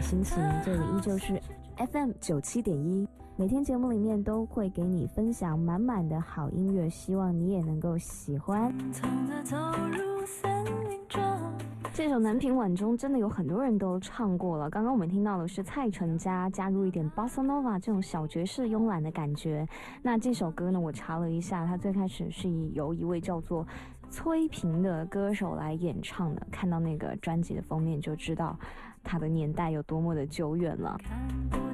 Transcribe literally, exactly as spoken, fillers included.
心情，这里依旧是 F M 九七点一，每天节目里面都会给你分享满满的好音乐，希望你也能够喜欢。这首《南屏晚钟》真的有很多人都唱过了，刚刚我们听到的是蔡淳佳加入一点 Bossa Nova 这种小爵士慵懒的感觉。那这首歌呢，我查了一下，它最开始是由一位叫做崔萍的歌手来演唱的，看到那个专辑的封面就知道它的年代有多么的久远了。